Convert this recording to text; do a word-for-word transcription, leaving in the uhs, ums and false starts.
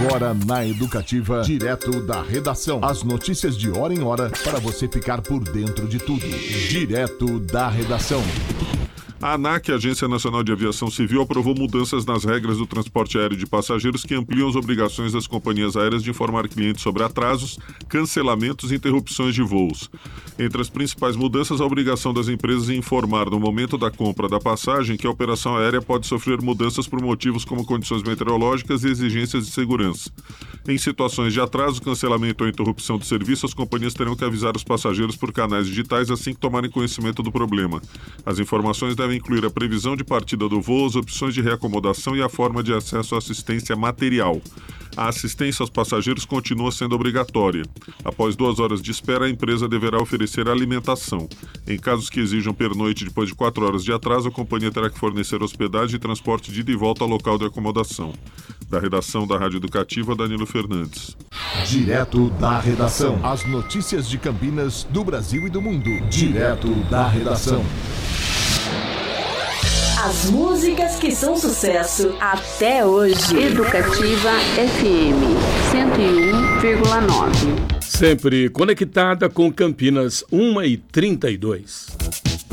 Agora na Educativa, direto da redação. As notícias de hora em hora para você ficar por dentro de tudo. Direto da redação. A ANAC, Agência Nacional de Aviação Civil, aprovou mudanças nas regras do transporte aéreo de passageiros que ampliam as obrigações das companhias aéreas de informar clientes sobre atrasos, cancelamentos e interrupções de voos. Entre as principais mudanças, a obrigação das empresas em informar no momento da compra da passagem que a operação aérea pode sofrer mudanças por motivos como condições meteorológicas e exigências de segurança. Em situações de atraso, cancelamento ou interrupção de serviço, as companhias terão que avisar os passageiros por canais digitais assim que tomarem conhecimento do problema. As informações devem incluir a previsão de partida do voo, as opções de reacomodação e a forma de acesso à assistência material. A assistência aos passageiros continua sendo obrigatória. Após duas horas de espera, a empresa deverá oferecer alimentação. Em casos que exijam pernoite depois de quatro horas de atraso, a companhia terá que fornecer hospedagem e transporte de ida e volta ao local de acomodação. Da redação da Rádio Educativa, Danilo Fernandes. Direto da redação. As notícias de Campinas, do Brasil e do mundo. Direto da redação. As músicas que são sucesso até hoje. Educativa F M cento e um vírgula nove. Sempre conectada com Campinas, uma e trinta e dois.